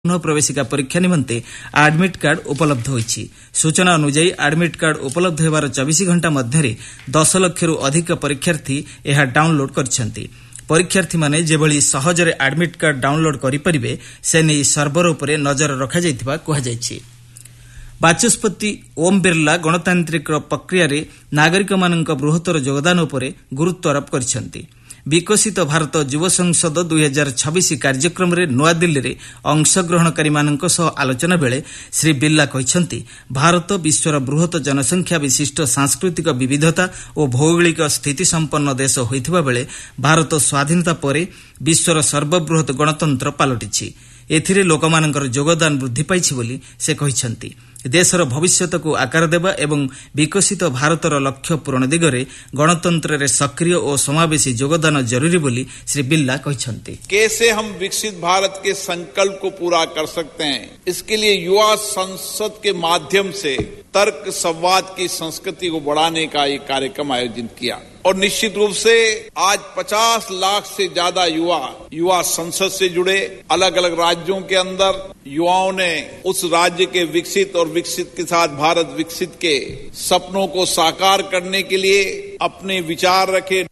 प्रवेशिका परीक्षा निमंते admit card उपलब्ध होईछि। सूचना अनुसार एडमिट कार्ड उपलब्ध हेबार 24 घंटा मध्यरे 10 लाख रु अधिक परीक्षार्थी एहा डाउनलोड करछन्ति। परीक्षार्थी माने जेभली सहजरे एडमिट कार्ड डाउनलोड करि परिबे से नै सर्वर उपरे नजर रखा जायतिबा कहा जायछि। बाचस्पति ओम बिरला गणतांत्रिक प्रक्रिया रे नागरिक मानक बृहत्तर योगदान उपरे गुरुत्व आरोप करछन्ति। विकसित भारत युव संसद 2026 कार्यक्रम रे नया दिल्ली रे अंशग्रहणकारी मानक सह आलोचना बेले श्री बिरला कहिसंति भारत विश्वर बृहत जनसंख्या विशिष्ट सांस्कृतिक विविधता और भौगोलिक स्थिति संपन्न देश होइथिबा बेले भारत स्वाधीनता परे विश्वर सर्वबृहत गणतंत्र पालटिछि। एथिरे लोकमानकर योगदान वृद्धि पाइछि बोली से कहिसंति। देशर भविष्यत को आकार देबा एवं विकसित भारतर लक्ष्य पूरण दिगरे गणतंत्र रे सक्रिय और समावेशी योगदान जरूरी बोली श्री बिरला कहिसंति। कैसे हम विकसित भारत के संकल्प को पूरा कर सकते हैं, इसके लिए युवा संसद के माध्यम से तर्क संवाद की संस्कृति को बढ़ाने का एक कार्यक्रम आयोजित किया और निश्चित रूप से आज 50 लाख से ज्यादा युवा संसद से जुड़े। अलग अलग राज्यों के अंदर युवाओं ने उस राज्य के विकसित और विकसित के साथ भारत विकसित के सपनों को साकार करने के लिए अपने विचार रखे।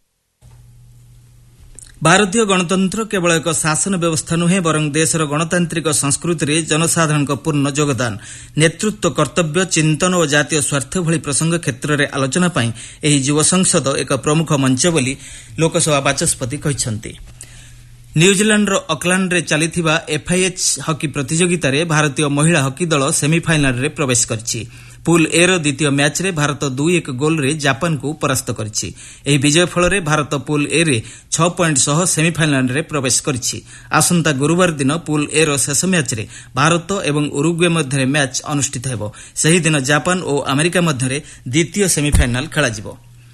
भारतीय गणतंत्र केवल एक शासन व्यवस्था नुहे बरं देशर गणतांत्रिक संस्कृति रे जनसाधारण पूर्ण योगदान, नेतृत्व कर्तव्य, चिंतन और जातीय स्वार्थ भली प्रसंग क्षेत्र रे आलोचना पई एही युव संसद एक प्रमुख मंच बोली लोकसभा बाचस्पति कहिसंति। न्यूजीलैंड ऑकलैंड रे चलिथिबा FIH हॉकी प्रतियोगिता रे भारतीय महिला हॉकी दल सेमीफाइनल रे प्रवेश करछि। पूल ए रो द्वितीय मैच रे भारत 2-1 गोल रे जापान को परास्त करछि। एही विजय फल रे भारत पूल ए रे 6 पॉइंट सह सेमीफाइनल रे प्रवेश करछि। आसंता गुरुवार दिन पूल ए रो शेष मैच रे भारत एवं उरुग्वे मध्य मैच अनुष्ठित हेबो। सही दिन जापान और अमेरिका मध्य द्वितीय सेमीफाइनल खेला जिवो।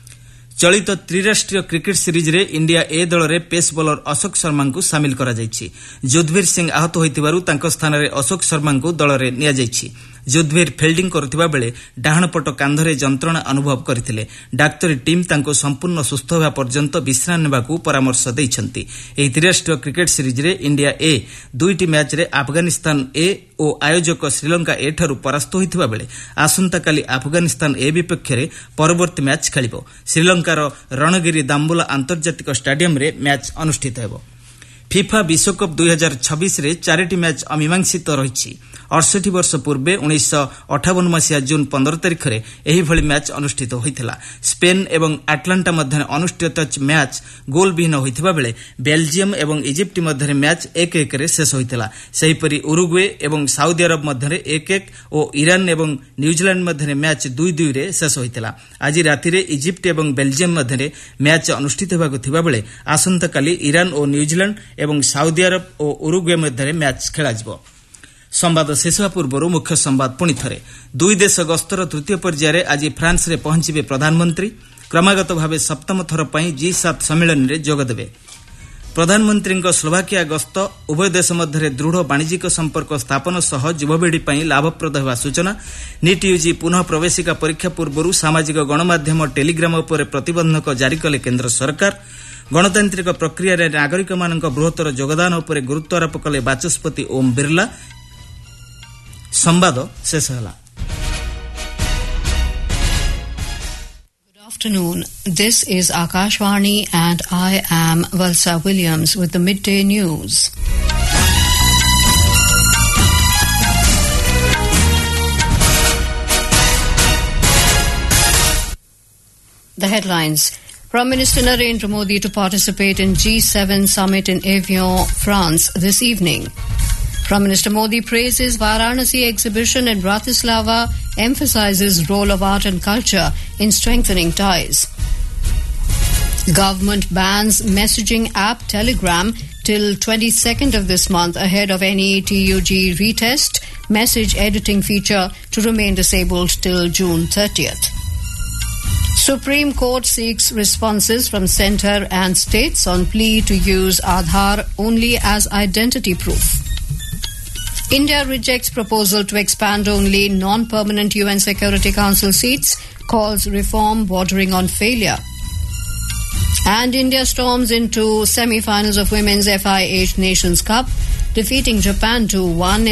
चलित त्रिराष्ट्रीय क्रिकेट सीरीज रे इंडिया ए दल रे पेस बॉलर अशोक शर्मा को सामिल करा जायछि। जुद्धवीर सिंह आहत होइतिबारु तांको स्थान रे अशोक शर्मा को दल रे निया जायछि। जुद्धवीर फिल्डिंग करुथिबा बेले डाहण पट कांधरे जंत्रणा अनुभव करथिले। डाक्तरी टीम तांको संपूर्ण सुस्थ होबा पर्यंत विश्राम नेबाकू परामर्श दैछन्ति। एही त्रिराष्ट्रीय क्रिकेट सीरीज रे इंडिया ए 2टी मैच रे अफगानिस्तान ए और आयोजक श्रीलंका ए ठारू परास्त होइथिबा बेले आसंता काली अफगानिस्तान ए विपक्ष रे परवर्ती मैच खेलिबो। श्रीलंकार रणगिरी दाम्बुला अंतर्जातिक स्टेडियम रे मैच अनुष्ठित हेबो। फिफा विश्वकप 2026 रे 4टी मैच अमीमांसित रहिछि। 68 वर्ष पूर्वे 1958 मसीहा जून 15 तारिख रे एही भली मैच अनुष्ठित होइथिला। स्पेन एवं अटलांटा मध्य अनुष्ठित मैच गोल विहीन होइथिबा बेले बेल्जियम एवं इजिप्ट मध्य मैच 1-1 रे शेष होइथिला। सेहिपरि उरुग्वे एवं सऊदी अरब मध्य 1-1 और ईरान एवं न्यूजीलैंड मध्य मैच 2-2 रे शेष होइथिला। आज राति रे इजिप्ट एवं बेल्जियम मध्य मैच अनुष्ठित हेबाकु थिबा बेले आसंता काली ईरान और न्यूजीलैंड एवं सऊदी अरब और उरुग्वे मध्य मैच खेला जिवो। संवाद शेष पूर्व मुख्य संवाद पुणी थरे। 2 देश गस्तर तृतीय पर्यायर आज फ्रांस रे पहुंचबे प्रधानमंत्री। क्रमागत भावे सप्तम थर पई G7 सम्मेलन रे जोग देबे। प्रधानमंत्री स्लोवाकिया गस्त उभय देश मध्य दृढ़ वाणिज्यिक संपर्क स्थापन सह युवपीढ़ी पई लाभप्रद हेबा सूचना। नीट यूजी पुनः प्रवेशिका परीक्षा पूर्व सामाजिक गणमाध्यम टेलीग्राम उपर प्रतिबंधक जारी कले केंद्र सरकार। गणतांत्रिक प्रक्रिया रे नागरिक मानक बृहत्तर योगदान उपर गुरुत्व आरोप कले बाचस्पति ओम बिरला। संवाद शेष हला। Good afternoon. This is Akashvani and I am Valsa Williams with the midday news. The headlines. Prime Minister Narendra Modi to participate in G7 summit in Evian, France this evening. Prime Minister Modi praises Varanasi exhibition in Bratislava, emphasizes role of art and culture in strengthening ties. Government bans messaging app Telegram till 22nd of this month ahead of NETUG retest. Message editing feature to remain disabled till June 30th. Supreme Court seeks responses from centre and states on plea to use Aadhaar only as identity proof. India rejects proposal to expand only non-permanent UN Security Council seats, calls reform bordering on failure. And India storms into semi-finals of Women's FIH Nations Cup, defeating Japan 2-1